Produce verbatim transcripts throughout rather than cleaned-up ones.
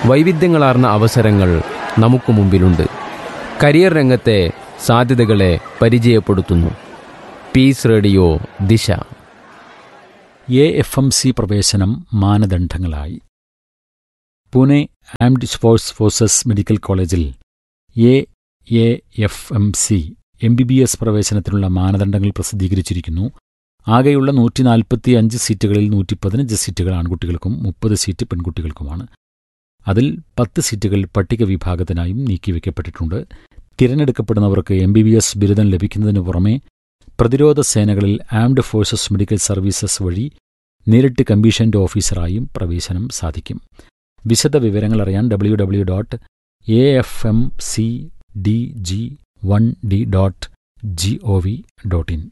വൈവിധ്യങ്ങളാർന്ന അവസരങ്ങൾ നമുക്ക് മുമ്പിലുണ്ട്. കരിയർ രംഗത്തെ സാധ്യതകളെ പരിചയപ്പെടുത്തുന്നു. പീസ് റേഡിയോ ദിശ. എ എഫ് എം സി പ്രവേശനം മാനദണ്ഡങ്ങളായി. Pune armed force forces medical കോളേജിൽ A A F M C M B B S പ്രവേശനത്തിനുള്ള മാനദണ്ഡങ്ങൾ പ്രസിദ്ധീകരിച്ചിരിക്കുന്നു. ആകെയുള്ള നൂറ്റി നാൽപ്പത്തി അഞ്ച് സീറ്റുകളിൽ നൂറ്റി പതിനഞ്ച് സീറ്റുകൾ ആൺകുട്ടികൾക്കും മുപ്പത് സീറ്റ് പെൺകുട്ടികൾക്കുമാണ്. അതിൽ പത്ത് സീറ്റുകൾ പട്ടിക വിഭാഗത്തിനായും നീക്കിവെക്കപ്പെട്ടിട്ടുണ്ട്. തിരഞ്ഞെടുക്കപ്പെടുന്നവർക്ക് എം ബി ബി എസ് ബിരുദം ലഭിക്കുന്നതിനു പുറമെ പ്രതിരോധ സേനകളിൽ ആംഡ് ഫോഴ്സസ് മെഡിക്കൽ സർവീസസ് വഴി നേരിട്ട് കമ്മീഷൻഡ് ഓഫീസറായും പ്രവേശനം സാധിക്കും. വിശദ വിവരങ്ങൾ അറിയാൻ W W dot A F M C D G one D dot G O V dot in.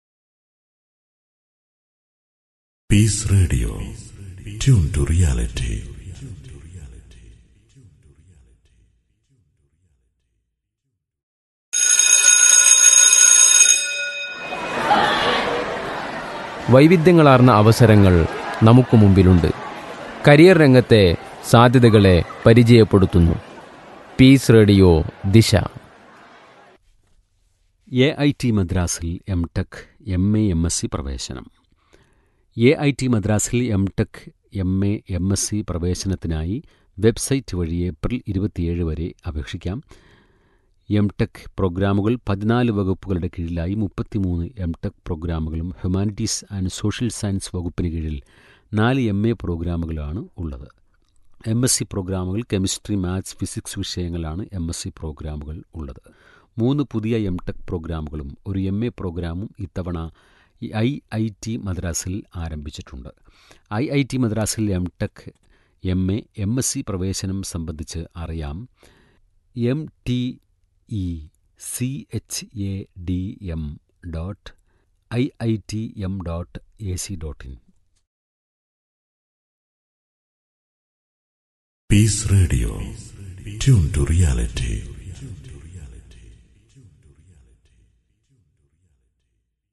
Piece radio, tune to reality. വൈവിധ്യങ്ങളാർന്ന അവസരങ്ങൾ നമുക്ക് മുമ്പിലുണ്ട്. കരിയർ രംഗത്തെ സാധ്യതകളെ പരിചയപ്പെടുത്തുന്നു. പീസ് റേഡിയോ ദിശ. എ ഐ ടി മദ്രാസിൽ M tech M A M S C പ്രവേശനം. A I T മദ്രാസിൽ M tech M A M S C പ്രവേശനത്തിനായി website വഴി ഏപ്രിൽ ഇരുപത്തിയേഴ് വരെ അപേക്ഷിക്കാം. എം ടെക് പ്രോഗ്രാമുകൾ പതിനാല് വകുപ്പുകളുടെ കീഴിലായി മുപ്പത്തിമൂന്ന് എം ടെക് പ്രോഗ്രാമുകളും ഹ്യൂമാനിറ്റീസ് ആൻഡ് സോഷ്യൽ സയൻസ് വകുപ്പിന് കീഴിൽ നാല് എം എ പ്രോഗ്രാമുകളാണ് ഉള്ളത്. എം എസ് സി പ്രോഗ്രാമുകൾ കെമിസ്ട്രി, മാത്സ്, ഫിസിക്സ് വിഷയങ്ങളാണ് എം എസ് സി പ്രോഗ്രാമുകൾ ഉള്ളത്. മൂന്ന് പുതിയ എം ടെക് പ്രോഗ്രാമുകളും ഒരു എം എ പ്രോഗ്രാമും ഇത്തവണ ഐ ഐ ടി മദ്രാസിൽ ആരംഭിച്ചിട്ടുണ്ട്. ഐ ഐ ടി മദ്രാസിൽ M tech M A M S C പ്രവേശനം സംബന്ധിച്ച് അറിയാം. M T E C H A D M dot I I T M dot A C dot in. Piece radio, tune to reality.